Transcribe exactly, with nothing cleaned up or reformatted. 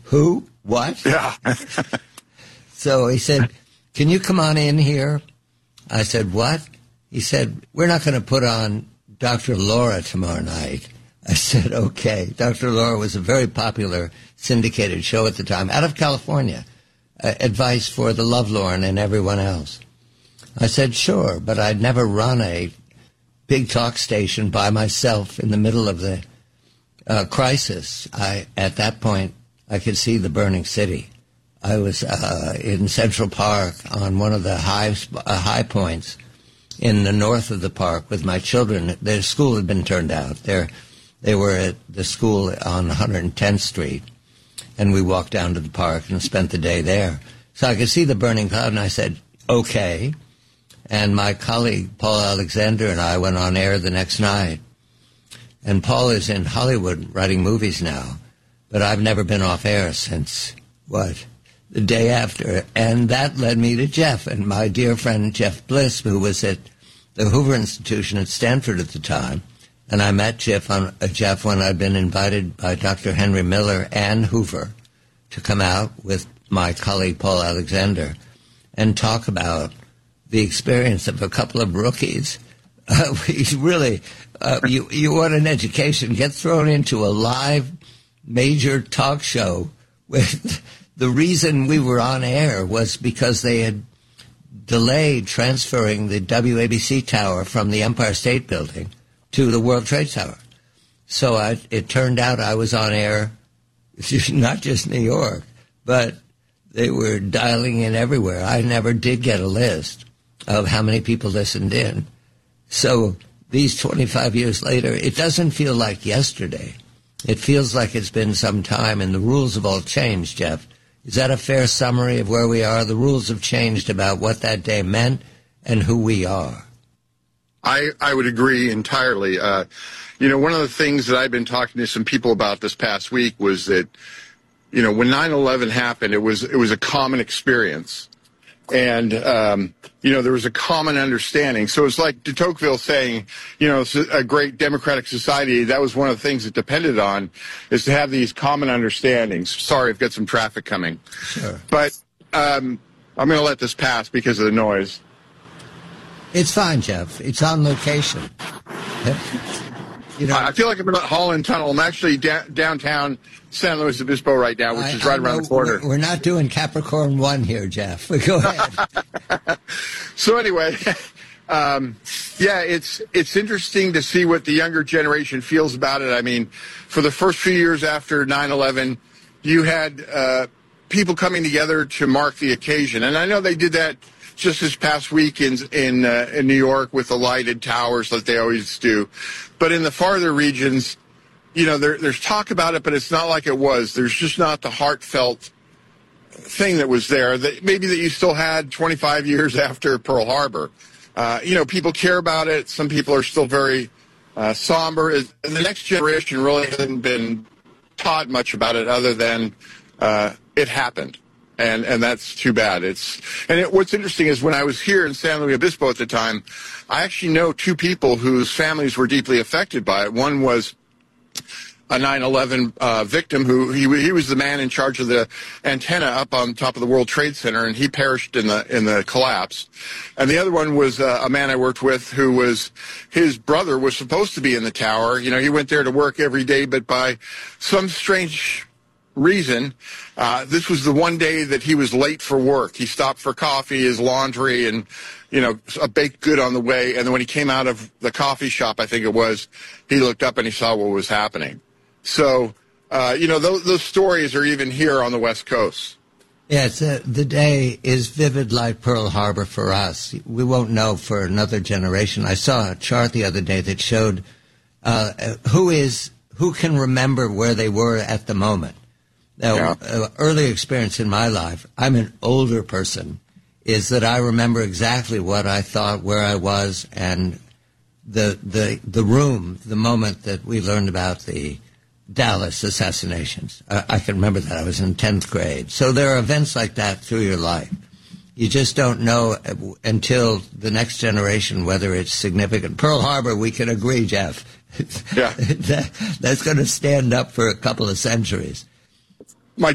who? What? Yeah. So he said, can you come on in here? I said, what? He said, we're not going to put on Doctor Laura tomorrow night. I said, okay. Doctor Laura was a very popular syndicated show at the time, out of California. Uh, advice for the lovelorn and everyone else. I said, sure, but I'd never run a big talk station by myself in the middle of the uh, crisis. I, at that point, I could see the burning city. I was uh, in Central Park on one of the high uh, high points in the north of the park with my children. Their school had been turned out. They're, they were at the school on one hundred tenth Street, and we walked down to the park and spent the day there. So I could see the burning cloud, and I said, okay. And my colleague, Paul Alexander, and I went on air the next night. And Paul is in Hollywood writing movies now, but I've never been off air since, what, the day after. And that led me to Jeff and my dear friend Jeff Bliss, who was at the Hoover Institution at Stanford at the time. And I met Jeff, on, uh, Jeff when I'd been invited by Doctor Henry Miller and Hoover to come out with my colleague Paul Alexander and talk about the experience of a couple of rookies. Uh, we really, uh, you, you want an education, get thrown into a live major talk show with the reason we were on air was because they had delayed transferring the W A B C tower from the Empire State Building to the World Trade Tower. So I, it turned out I was on air, not just New York, but they were dialing in everywhere. I never did get a list of how many people listened in. So these twenty-five years later, it doesn't feel like yesterday. It feels like it's been some time, and the rules have all changed, Jeff. Is that a fair summary of where we are? The rules have changed about what that day meant and who we are. I, I would agree entirely. Uh, you know, one of the things that I've been talking to some people about this past week was that, you know, when nine eleven happened, it was it was a common experience. And, um, you know, there was a common understanding. So it's like de Tocqueville saying, you know, it's a great democratic society. That was one of the things it depended on, is to have these common understandings. Sorry, I've got some traffic coming. Sure. But um, I'm going to let this pass because of the noise. It's fine, Jeff. It's on location. You know, I feel like I'm in Holland Tunnel. I'm actually da- downtown San Luis Obispo right now, which I, is right I around the corner. We're not doing Capricorn one here, Jeff. Go ahead. So anyway, um, yeah, it's it's interesting to see what the younger generation feels about it. I mean, for the first few years after nine eleven, you had uh, people coming together to mark the occasion. And I know they did that just this past week in in, uh, in New York with the lighted towers that they always do. But in the farther regions, you know, there, there's talk about it, but it's not like it was. There's just not the heartfelt thing that was there that maybe that you still had twenty-five years after Pearl Harbor. Uh, you know, people care about it. Some people are still very uh, somber. And the next generation really hasn't been taught much about it other than uh, it happened. And and that's too bad. It's and it, what's interesting is when I was here in San Luis Obispo at the time, I actually know two people whose families were deeply affected by it. One was a nine eleven uh, victim who he he was the man in charge of the antenna up on top of the World Trade Center, and he perished in the in the collapse. And the other one was uh, a man I worked with who was his brother was supposed to be in the tower. You know, he went there to work every day, but by some strange reason, uh, this was the one day that he was late for work. He stopped for coffee, his laundry, and, you know, a baked good on the way. And then when he came out of the coffee shop, I think it was, he looked up and he saw what was happening. So, uh, you know, those, those stories are even here on the West Coast. Yes, uh, the day is vivid like Pearl Harbor for us. We won't know for another generation. I saw a chart the other day that showed uh, who is who can remember where they were at the moment. Now, yeah. uh, early experience in my life, I'm an older person, is that I remember exactly what I thought, where I was, and the the the room, the moment that we learned about the Dallas assassinations. I, I can remember that. I was in tenth grade. So there are events like that through your life. You just don't know until the next generation whether it's significant. Pearl Harbor, we can agree, Jeff. Yeah. that, that's going to stand up for a couple of centuries.